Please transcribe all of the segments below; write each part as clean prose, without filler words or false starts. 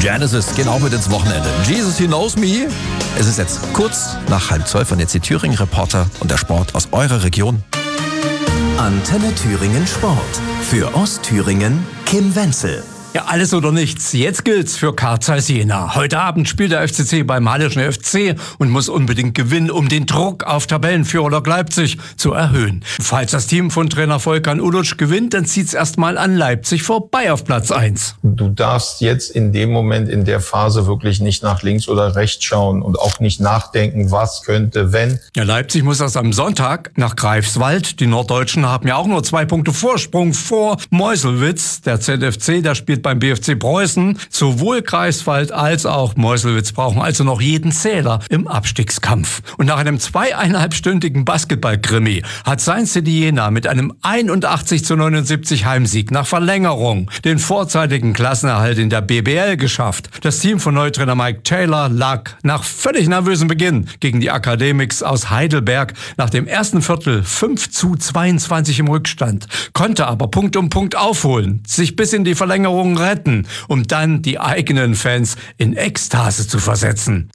Genesis gehen auch mit ins Wochenende. Jesus, He Knows Me. Es ist jetzt kurz nach 11:30 und jetzt die Thüringen-Reporter und der Sport aus eurer Region. Antenne Thüringen Sport. Für Ostthüringen Kim Wenzel. Ja, alles oder nichts. Jetzt gilt's für Carl Zeiss Jena. Heute Abend spielt der FCC beim Hallischen FC und muss unbedingt gewinnen, um den Druck auf Tabellenführer Lok Leipzig zu erhöhen. Falls das Team von Trainer Volkan Uluc gewinnt, dann zieht's erstmal an Leipzig vorbei auf Platz 1. Du darfst jetzt in dem Moment, in der Phase wirklich nicht nach links oder rechts schauen und auch nicht nachdenken, was könnte, wenn. Ja, Leipzig muss erst am Sonntag nach Greifswald. Die Norddeutschen haben ja auch nur 2 Punkte Vorsprung vor Meuselwitz. Der ZFC, der spielt beim BFC Preußen. Sowohl Greifswald als auch Meuselwitz brauchen also noch jeden Zähler im Abstiegskampf. Und nach einem 2,5-stündigen Basketball-Krimi hat Saint City Jena mit einem 81:79 Heimsieg nach Verlängerung den vorzeitigen Klassenerhalt in der BBL geschafft. Das Team von Neutrainer Mike Taylor lag nach völlig nervösem Beginn gegen die Academics aus Heidelberg nach dem ersten Viertel 5:22 im Rückstand, konnte aber Punkt um Punkt aufholen, sich bis in die Verlängerung retten, um dann die eigenen Fans in Ekstase zu versetzen.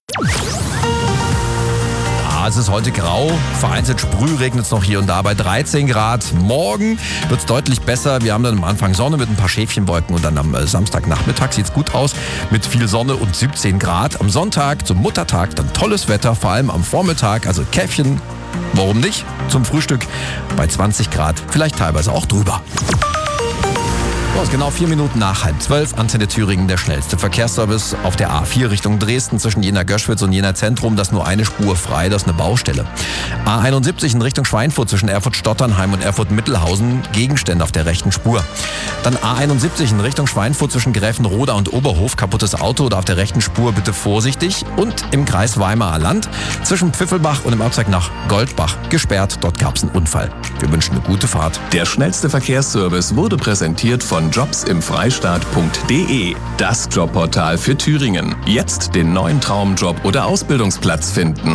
Es ist heute grau, vereinzelt sprühregnet es noch hier und da bei 13 Grad. Morgen wird es deutlich besser. Wir haben dann am Anfang Sonne mit ein paar Schäfchenwolken und dann am Samstagnachmittag sieht es gut aus mit viel Sonne und 17 Grad. Am Sonntag zum Muttertag dann tolles Wetter, vor allem am Vormittag, also Käffchen, warum nicht, zum Frühstück bei 20 Grad, vielleicht teilweise auch drüber. So, ist genau 4 Minuten nach 11:30. Antenne Thüringen, der schnellste Verkehrsservice auf der A4 Richtung Dresden zwischen Jena-Göschwitz und Jena-Zentrum. Das ist nur eine Spur frei, das ist eine Baustelle. A71 in Richtung Schweinfurt zwischen Erfurt-Stotternheim und Erfurt-Mittelhausen. Gegenstände auf der rechten Spur. Dann A71 in Richtung Schweinfurt zwischen Gräfenroda und Oberhof. Kaputtes Auto oder auf der rechten Spur bitte vorsichtig. Und im Kreis Weimarer Land zwischen Pfiffelbach und im Ortsteig nach Goldbach gesperrt. Dort gab es einen Unfall. Wir wünschen eine gute Fahrt. Der schnellste Verkehrsservice wurde präsentiert von jobsimfreistaat.de, das Jobportal für Thüringen. Jetzt den neuen Traumjob oder Ausbildungsplatz finden.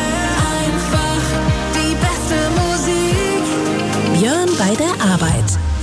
Einfach die beste Musik. Björn bei der Arbeit.